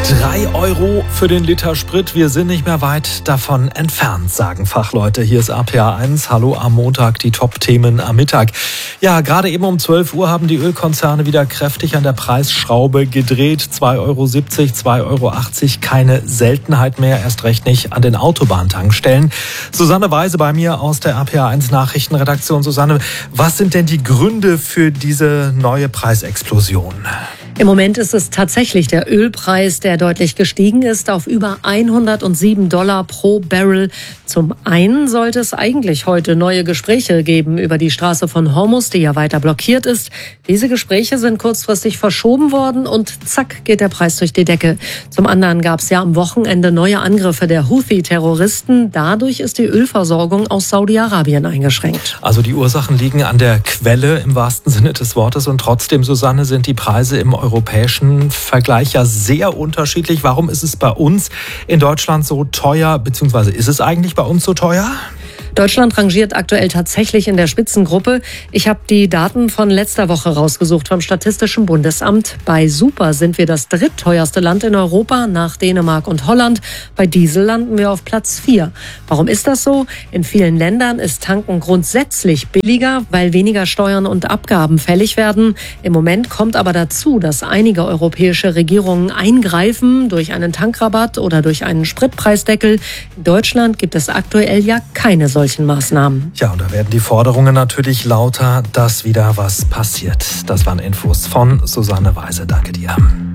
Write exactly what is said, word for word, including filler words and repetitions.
Drei Euro für den Liter Sprit. Wir sind nicht mehr weit davon entfernt, sagen Fachleute. Hier ist R P R eins. Hallo am Montag, die Top-Themen am Mittag. Ja, gerade eben um zwölf Uhr haben die Ölkonzerne wieder kräftig an der Preisschraube gedreht. zwei Euro siebzig, zwei Euro achtzig, keine Seltenheit mehr, erst recht nicht an den Autobahntankstellen. Susanne Weise bei mir aus der R P R eins Nachrichtenredaktion. Susanne, was sind denn die Gründe für diese neue Preisexplosion? Im Moment ist es tatsächlich der Ölpreis, der deutlich gestiegen ist auf über hundertsieben Dollar pro Barrel. Zum einen sollte es eigentlich heute neue Gespräche geben über die Straße von Hormuz, die ja weiter blockiert ist. Diese Gespräche sind kurzfristig verschoben worden und zack geht der Preis durch die Decke. Zum anderen gab es ja am Wochenende neue Angriffe der Houthi-Terroristen. Dadurch ist die Ölversorgung aus Saudi-Arabien eingeschränkt. Also die Ursachen liegen an der Quelle im wahrsten Sinne des Wortes und trotzdem, Susanne, sind die Preise im europäischen Vergleich ja sehr unterschiedlich. Warum ist es bei uns in Deutschland so teuer, beziehungsweise ist es eigentlich bei uns so teuer? Deutschland rangiert aktuell tatsächlich in der Spitzengruppe. Ich habe die Daten von letzter Woche rausgesucht vom Statistischen Bundesamt. Bei Super sind wir das drittteuerste Land in Europa nach Dänemark und Holland. Bei Diesel landen wir auf Platz vier. Warum ist das so? In vielen Ländern ist Tanken grundsätzlich billiger, weil weniger Steuern und Abgaben fällig werden. Im Moment kommt aber dazu, dass einige europäische Regierungen eingreifen durch einen Tankrabatt oder durch einen Spritpreisdeckel. In Deutschland gibt es aktuell ja keine solchen Maßnahmen. Ja, und da werden die Forderungen natürlich lauter, dass wieder was passiert. Das waren Infos von Susanne Weise. Danke dir.